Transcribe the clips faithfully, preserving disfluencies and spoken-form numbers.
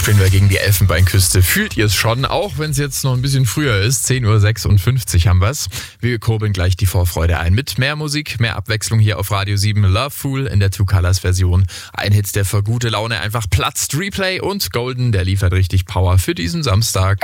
spielen wir gegen die Elfenbeinküste. Fühlt ihr es schon, auch wenn es jetzt noch ein bisschen früher ist. zehn Uhr sechsundfünfzig haben wir's. Wir kurbeln gleich die Vorfreude ein mit mehr Musik, mehr Abwechslung hier auf Radio sieben. Lovefool in der Two Colors Version. Ein Hit, der für gute Laune einfach platzt. Replay und Golden, der liefert richtig Power für diesen Samstag.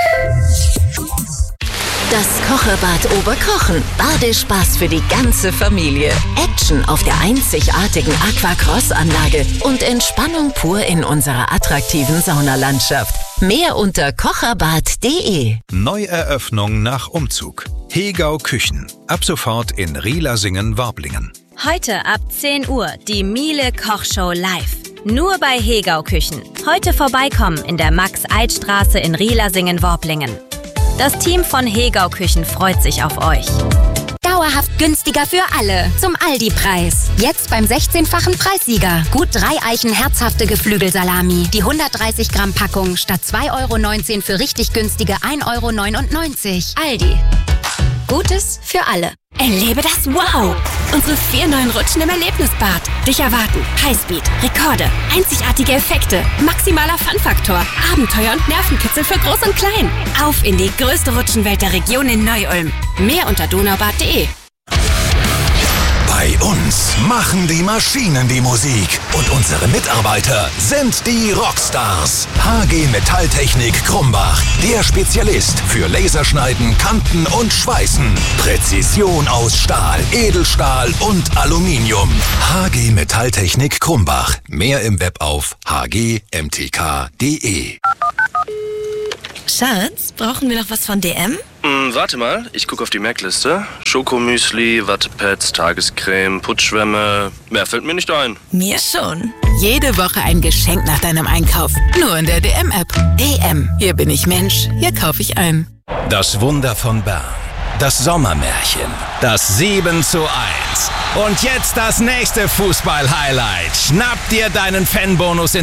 Das Kocherbad Oberkochen. Badespaß für die ganze Familie. Action auf der einzigartigen Aquacross-Anlage und Entspannung pur in unserer attraktiven Saunalandschaft. Mehr unter kocherbad punkt de. Neueröffnung nach Umzug. Hegau Küchen. Ab sofort in Rielasingen-Worblingen. Heute ab zehn Uhr die Miele Kochshow live. Nur bei Hegau Küchen. Heute vorbeikommen in der Max-Eid-Straße in Rielasingen-Worblingen. Das Team von Hegau Küchen freut sich auf euch. Dauerhaft günstiger für alle. Zum Aldi-Preis. Jetzt beim sechzehnfachen Preissieger. Gut drei Eichen herzhafte Geflügelsalami. Die hundertdreißig Gramm Packung statt zwei Euro neunzehn für richtig günstige ein Euro neunundneunzig. Aldi. Gutes für alle. Erlebe das Wow! Unsere vier neuen Rutschen im Erlebnisbad. Dich erwarten Highspeed, Rekorde, einzigartige Effekte, maximaler Fun-Faktor, Abenteuer und Nervenkitzel für Groß und Klein. Auf in die größte Rutschenwelt der Region in Neu-Ulm. Mehr unter donaubad punkt de. Bei uns machen die Maschinen die Musik und unsere Mitarbeiter sind die Rockstars. H G Metalltechnik Krumbach, der Spezialist für Laserschneiden, Kanten und Schweißen. Präzision aus Stahl, Edelstahl und Aluminium. H G Metalltechnik Krumbach. Mehr im Web auf h g m t k punkt de. Schatz, brauchen wir noch was von D M? Hm, warte mal, ich gucke auf die Merkliste. Schokomüsli, Wattepads, Tagescreme, Putzschwämme. Mehr fällt mir nicht ein. Mir schon. Jede Woche ein Geschenk nach deinem Einkauf. Nur in der D M-App. D M. Hier bin ich Mensch. Hier kaufe ich ein. Das Wunder von Bern. Das Sommermärchen. Das sieben zu eins. Und jetzt das nächste Fußball-Highlight. Schnapp dir deinen Fanbonus in